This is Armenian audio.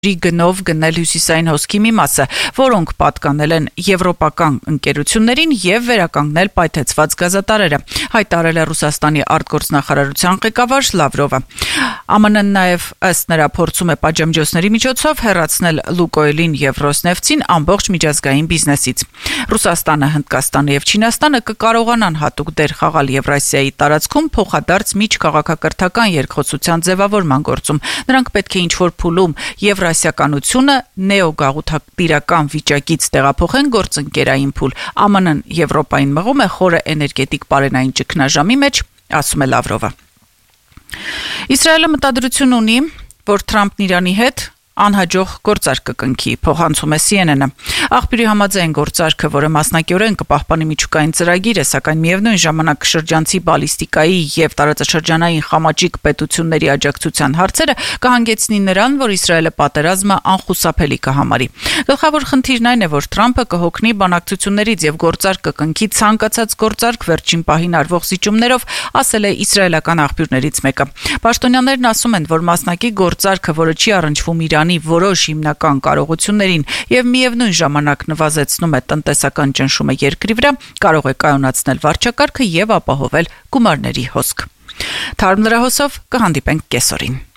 գնով գնել հյուսիսային հոսքի մի մասը, որոնք պատկանել են եվրոպական ընկերություններին եւ վերականգնել պայթեցված գազատարերը, հայտարարել է Ռուսաստանի արտգործնախարարության ղեկավար Լավրովը։ ԱՄՆ-ն նաեւ ըստ նրա փորձում է պատժամիջոցների միջոցով հեռացնել Լուկոյլին եւ Ռոսնեֆտին ամբողջ միջազգային բիզնեսից։ Ռուսաստանը, Հնդկաստանը եւ Չինաստանը կկարողանան հատուկ դեր խաղալ Եվրասիայի տարածքում փոխադարձ միջքաղաքակրթական երկխոսության ձևավորման գործում։ Նրանք պետք է ինչ-որ փուլում Եվրասիականությունը նեոգաղութատիրական վիճակից տեղափոխեն գործընկերային փուլ։ ԱՄՆ-ն Եվրոպային մղում է խորը էներգետիկ պարենային ճգնաժամի մեջ, ասում է Լավրովը։ Իսրայելը մտադրություն ունի, որ Թրամփն Իրանի հետ անհաջող գործարք կկնքի, փոխանցում է CNN-ը։ Աղբյուրի համաձայն գործարքը, որը մասնակիորեն կպահպանի միջուկային ծրագիրը, սակայն միևնույն ժամանակ շրջանցի բալիստիկայի եւ տարածաշրջանային խամաճիկ պետությունների աջակցության հարցերը կհանգեցնի նրան, որ Իսրայելը պատերազմը անխուսափելի կհամարի։ Գլխավոր խնդիրն այն է, որ Թրամփը կհոգնի բանակցություններից եւ գործարք կկնքի ցանկացած գործարք վերջին պահին արվող զիջումներով, ասել է իսրայելական աղբյուրներից մեկը։ Պաշտոնյաներն ասում են, որ մասնակի գործարքը, որը չի առնչվում Իրանի որոշ հիմնական կարողություններին եւ միևնույն ժամանակ նվազեցնում է տնտեսական ճնշումը երկրի վրա, կարող է կայունացնել վարչակարգը եւ ապահովել գումարների հոսք։ Թարմ լրահոսով կհանդիպենք կեսօրին։